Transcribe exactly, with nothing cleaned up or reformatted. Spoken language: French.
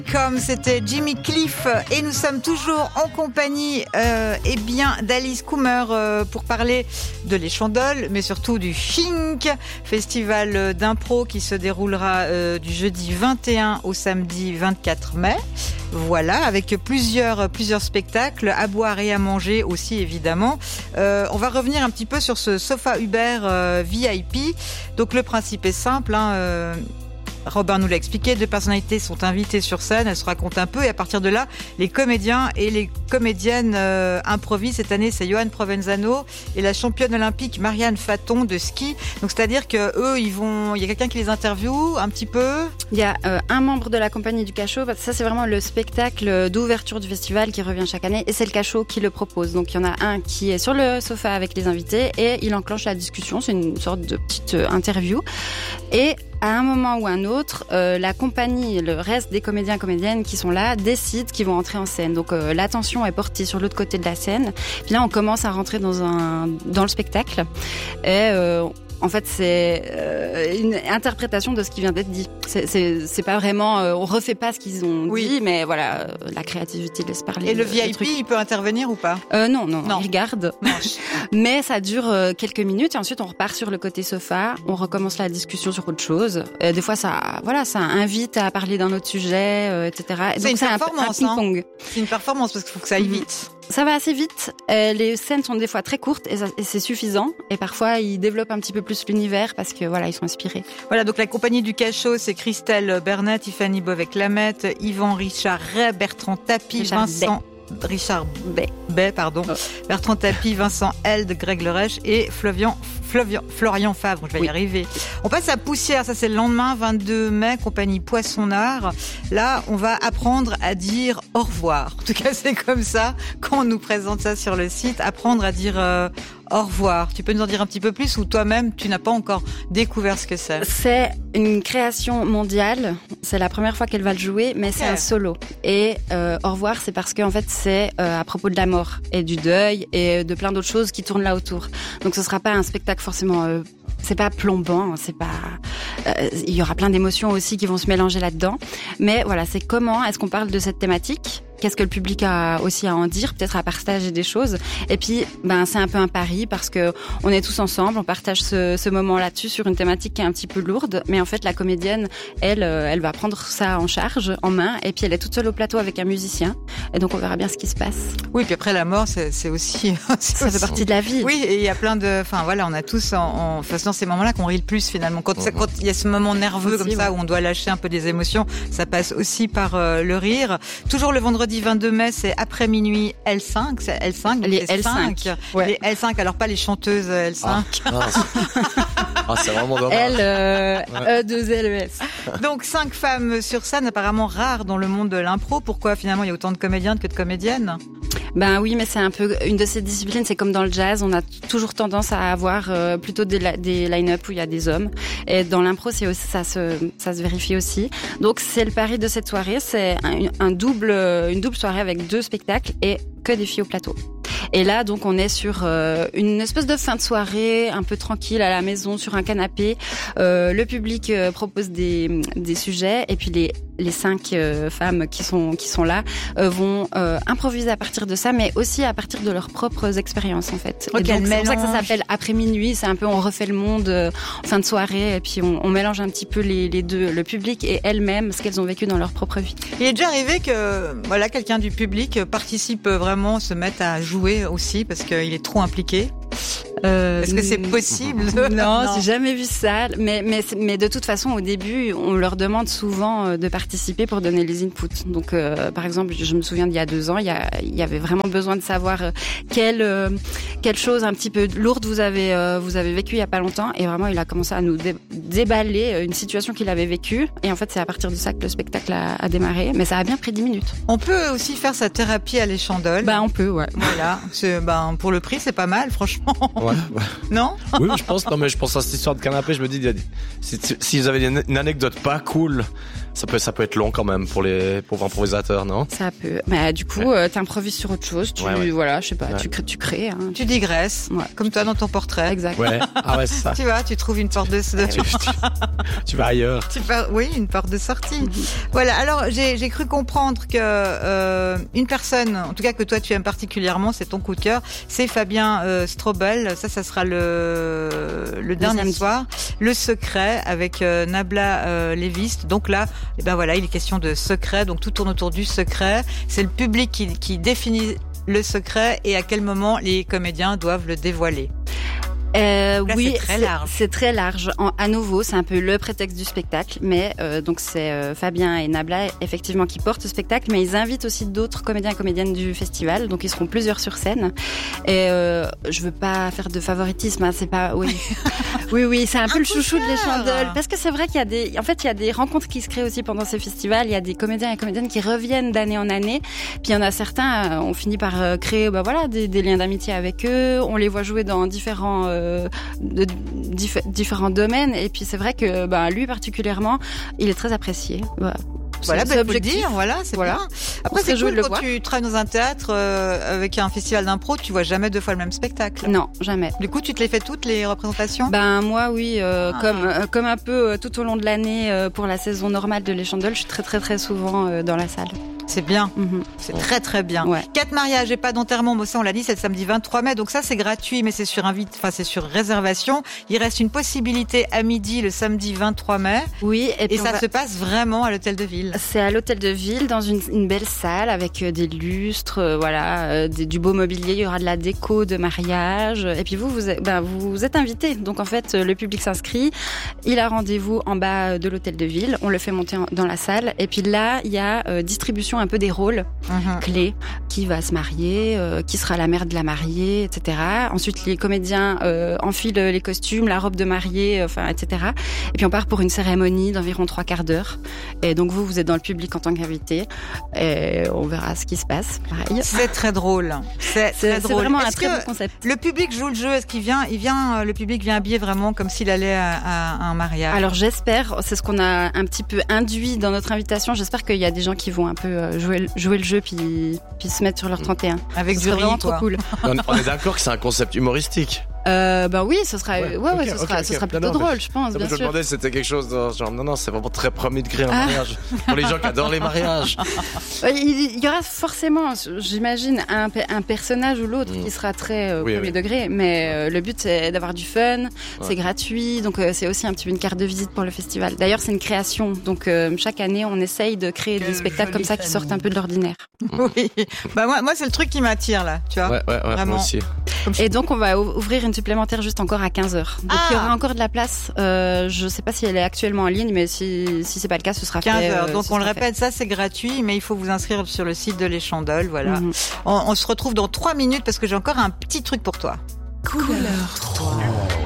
Comme c'était Jimmy Cliff et nous sommes toujours en compagnie euh, eh bien, d'Alice Coomer euh, pour parler de l'Échandole, mais surtout du Chink, festival d'impro qui se déroulera euh, du jeudi vingt et un au samedi vingt-quatre mai. Voilà, avec plusieurs plusieurs spectacles à boire et à manger aussi évidemment. Euh, on va revenir un petit peu sur ce sofa Uber euh, V I P. Donc le principe est simple, hein, euh, Robin nous l'a expliqué, deux personnalités sont invitées sur scène, elles se racontent un peu et à partir de là, les comédiens et les comédiennes euh, improvisent. Cette année, c'est Johan Provenzano et la championne olympique Marianne Faton de ski. Donc c'est-à-dire que eux, ils vont, il y a quelqu'un qui les interviewe un petit peu. Il y a euh, un membre de la compagnie du Cachot. Ça, c'est vraiment le spectacle d'ouverture du festival qui revient chaque année et c'est le Cachot qui le propose. Donc il y en a un qui est sur le sofa avec les invités et il enclenche la discussion. C'est une sorte de petite euh, interview et à un moment ou un autre, euh, la compagnie, le reste des comédiens et comédiennes qui sont là, décident qu'ils vont entrer en scène. Donc euh, l'attention est portée sur l'autre côté de la scène. Puis là, on commence à rentrer dans un dans le spectacle. Et euh, en fait, c'est euh, une interprétation de ce qui vient d'être dit. C'est, c'est, c'est pas vraiment, euh, on refait pas ce qu'ils ont oui. dit, mais voilà, euh, la créativité laisse parler. Et le, le V I P, il peut intervenir ou pas? euh, Non, non, non, il regarde. Mais ça dure euh, quelques minutes et ensuite on repart sur le côté sofa, on recommence la discussion sur autre chose. Euh, des fois, ça, voilà, ça invite à parler d'un autre sujet, euh, et cetera. C'est donc une c'est performance, un, un ping-pong. Hein. C'est une performance parce qu'il faut que ça aille vite. Ça va assez vite. Euh, les scènes sont des fois très courtes et, ça, et c'est suffisant. Et parfois, ils développent un petit peu plus l'univers parce que voilà, ils sont inspirés. Voilà, donc la compagnie du Cachot, c'est Christelle Bernet, Tiffany Beauvais-Clamette, Yvan Richard Ray, Bertrand Tapie, Richard Vincent Bay. Richard Bay, Bay pardon, oh. Bertrand Tapie, Vincent Held, Greg Lerèche et Flavian Flavian, Florian Favre, je vais oui. y arriver. On passe à Poussière, ça c'est le lendemain, vingt-deux mai, compagnie Poissonnard. Là, on va apprendre à dire au revoir. En tout cas, c'est comme ça quand on nous présente ça sur le site, apprendre à dire euh, au revoir. Tu peux nous en dire un petit peu plus ou toi-même, tu n'as pas encore découvert ce que c'est? C'est une création mondiale. C'est la première fois qu'elle va le jouer, mais okay. c'est un solo. Et euh, au revoir, c'est parce qu'en fait, c'est euh, à propos de la mort et du deuil et de plein d'autres choses qui tournent là autour. Donc, ce sera pas un spectacle forcément, euh, c'est pas plombant, c'est pas, euh, il y aura plein d'émotions aussi qui vont se mélanger là-dedans. Mais voilà, c'est comment est-ce qu'on parle de cette thématique? Qu'est-ce que le public a aussi à en dire, peut-être à partager des choses. Et puis, ben, c'est un peu un pari parce que on est tous ensemble, on partage ce, ce moment là-dessus sur une thématique qui est un petit peu lourde. Mais en fait, la comédienne, elle, elle va prendre ça en charge, en main, et puis elle est toute seule au plateau avec un musicien. Et donc, on verra bien ce qui se passe. Oui, puis après la mort, c'est, c'est aussi, c'est ça aussi... fait partie de la vie. Oui, et il y a plein de, enfin voilà, on a tous, en, en, enfin, dans ces moments-là qu'on rit le plus finalement. Quand il quand y a ce moment nerveux aussi, comme ça ouais. où on doit lâcher un peu des émotions, ça passe aussi par euh, le rire. Toujours le vendredi vingt-deux mai, c'est après minuit L cinq, c'est L cinq, les L cinq, ouais. les L cinq. Alors pas les chanteuses L cinq. Ah, ah, c'est... ah c'est vraiment dommage. L euh, ouais. E deux L E S. Donc cinq femmes sur scène, apparemment rares dans le monde de l'impro. Pourquoi finalement il y a autant de comédiennes que de comédiennes? Ben oui, mais c'est un peu une de ces disciplines. C'est comme dans le jazz, on a toujours tendance à avoir euh, plutôt des, des line-up où il y a des hommes. Et dans l'impro, c'est aussi, ça se ça se vérifie aussi. Donc c'est le pari de cette soirée, c'est un, un double une double soirée avec deux spectacles et que des filles au plateau. Et là, donc, on est sur euh, une espèce de fin de soirée, un peu tranquille à la maison, sur un canapé. Euh, le public euh, propose des, des sujets, et puis les les cinq euh, femmes qui sont qui sont là euh, vont euh, improviser à partir de ça, mais aussi à partir de leurs propres expériences, en fait. Okay, et donc, c'est pour ça que ça s'appelle après minuit. C'est un peu on refait le monde euh, en fin de soirée, et puis on, on mélange un petit peu les, les deux, le public et elles-mêmes, ce qu'elles ont vécu dans leur propre vie. Il est déjà arrivé que voilà quelqu'un du public participe vraiment, se mette à jouer aussi parce qu'il est trop impliqué. Euh, Est-ce que c'est possible? Non, non, j'ai jamais vu ça. Mais, mais, mais de toute façon, au début, on leur demande souvent de participer pour donner les inputs. Donc, euh, par exemple, je me souviens d'il y a deux ans, il y, a, il y avait vraiment besoin de savoir quelle, euh, quelle chose un petit peu lourde vous avez, euh, vous avez vécu il y a pas longtemps. Et vraiment, il a commencé à nous dé- déballer une situation qu'il avait vécue. Et en fait, c'est à partir de ça que le spectacle a, a démarré. Mais ça a bien pris dix minutes. On peut aussi faire sa thérapie à l'Échandole. Bah, on peut, ouais. Voilà. C'est, ben, pour le prix, c'est pas mal, franchement. Ouais, ouais. Non? Oui, je pense, non, mais je pense à cette histoire de canapé, je me dis, s'ils si, si avaient une, une anecdote pas cool, Ça peut, ça peut être long quand même pour les, pour improvisateurs, non? Ça peut. Mais du coup, ouais. euh, t'improvises sur autre chose. Tu, ouais, ouais. voilà, je sais pas, ouais. tu crées, tu crées. Hein. Tu digresses. Ouais. Comme toi dans ton portrait. Exact. Ouais. Ah ouais, c'est ça. Tu vois, tu trouves une porte de, de... tu, tu, tu vas ailleurs. Tu vas, oui, une porte de sortie. Mm-hmm. Voilà. Alors, j'ai, j'ai cru comprendre que euh, une personne, en tout cas que toi tu aimes particulièrement, c'est ton coup de cœur, c'est Fabien euh, Strobel. Ça, ça sera le le dernier le soir. Le secret avec euh, Nabla euh, Léviste. Donc là, eh ben voilà, il est question de secret. Donc tout tourne autour du secret. C'est le public qui, qui définit le secret et à quel moment les comédiens doivent le dévoiler. Euh, Là, oui, c'est très large. C'est, c'est très large. En, à nouveau, c'est un peu le prétexte du spectacle, mais euh, donc c'est euh, Fabien et Nabla effectivement qui portent le spectacle, mais ils invitent aussi d'autres comédiens et comédiennes du festival, donc ils seront plusieurs sur scène. Et euh, je veux pas faire de favoritisme, hein, c'est pas, oui, oui, oui, c'est un, un peu le chouchou de Les Chandolles, parce que c'est vrai qu'il y a des, en fait, il y a des rencontres qui se créent aussi pendant ces festivals. Il y a des comédiens et comédiennes qui reviennent d'année en année, puis il y en a certains, on finit par créer, bah voilà, des, des liens d'amitié avec eux. On les voit jouer dans différents euh, de diff- différents domaines et puis c'est vrai que bah, lui particulièrement il est très apprécié. Voilà. Voilà, ben, faut le dire, voilà, c'est voilà. Bien. Après, c'est cool quand tu travailles dans un théâtre euh, avec un festival d'impro, tu vois jamais deux fois le même spectacle. Non, jamais. Du coup, tu te les fais toutes les représentations? Ben moi, oui, euh, ah. comme euh, comme un peu euh, tout au long de l'année euh, pour la saison normale de Les Chandolles, je suis très très très souvent euh, dans la salle. C'est bien, mm-hmm. c'est très très bien. Ouais. Quatre mariages et pas d'enterrement, bon ça on l'a dit, c'est le samedi vingt-trois mai, donc ça c'est gratuit, mais c'est sur invite, enfin c'est sur réservation. Il reste une possibilité à midi le samedi vingt-trois mai. Oui, et, et ça va... se passe vraiment à l'hôtel de ville. C'est à l'hôtel de ville dans une, une belle salle avec des lustres, euh, voilà, euh, des, du beau mobilier. Il y aura de la déco de mariage. Et puis vous, vous êtes, ben, vous êtes invités. Donc en fait, le public s'inscrit. Il a rendez-vous en bas de l'hôtel de ville. On le fait monter en, dans la salle. Et puis là, il y a euh, distribution un peu des rôles mmh. clés. Qui va se marier, euh, qui sera la mère de la mariée, et cetera. Ensuite, les comédiens euh, enfilent les costumes, la robe de mariée, enfin, et cetera. Et puis on part pour une cérémonie d'environ trois quarts d'heure. Et donc vous, vous êtes dans le public en tant qu'invité. Et on verra ce qui se passe. Pareil. C'est très drôle. C'est, c'est, très c'est drôle. vraiment Est-ce un très bon concept. Le public joue le jeu. Est-ce qu'il vient, il vient, le public vient habillé vraiment comme s'il allait à, à, à un mariage? Alors j'espère. C'est ce qu'on a un petit peu induit dans notre invitation. J'espère qu'il y a des gens qui vont un peu jouer, jouer le jeu puis, puis se mettre sur leur trente et un. Avec du riz, vraiment quoi. Trop cool. On, on est d'accord que c'est un concept humoristique. Euh, bah oui, ce sera, ouais, ouais, okay, ouais, ce okay, sera, okay. ce sera plutôt non, non, drôle, je pense, bien je sûr. Je me demandais si c'était quelque chose de genre, non, non, c'est vraiment très premier degré un ah. mariage. Pour les gens qui adorent les mariages. Il y aura forcément, j'imagine, un, un personnage ou l'autre mmh. qui sera très euh, oui, premier oui. degré, mais euh, le but c'est d'avoir du fun, ouais. c'est gratuit, donc euh, c'est aussi un petit peu une carte de visite pour le festival. D'ailleurs, c'est une création, donc euh, chaque année, on essaye de créer Quel des spectacles comme ça famille. Qui sortent un peu de l'ordinaire. Oui, bah moi, moi c'est le truc qui m'attire là, tu vois. Ouais, ouais, ouais, vraiment. Moi aussi. Et donc on va ouvrir une supplémentaire juste encore à quinze heures. Donc ah. il y aura encore de la place. Euh, je sais pas si elle est actuellement en ligne, mais si si c'est pas le cas, ce sera quinze fait. quinze heures. Euh, donc on le répète, fait. Ça c'est gratuit, mais il faut vous inscrire sur le site de Les Chandolles. Voilà. Mm-hmm. On, on se retrouve dans trois minutes parce que j'ai encore un petit truc pour toi. Couleur trois.